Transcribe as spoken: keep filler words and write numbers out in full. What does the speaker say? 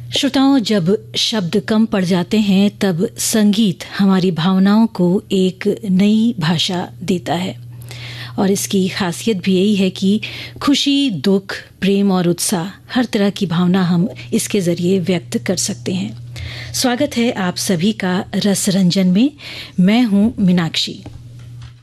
श्रोताओं, जब शब्द कम पड़ जाते हैं तब संगीत हमारी भावनाओं को एक नई भाषा देता है। और इसकी खासियत भी यही है कि खुशी, दुख, प्रेम और उत्साह, हर तरह की भावना हम इसके ज़रिए व्यक्त कर सकते हैं। स्वागत है आप सभी का रस रंजन में। मैं हूँ मीनाक्षी।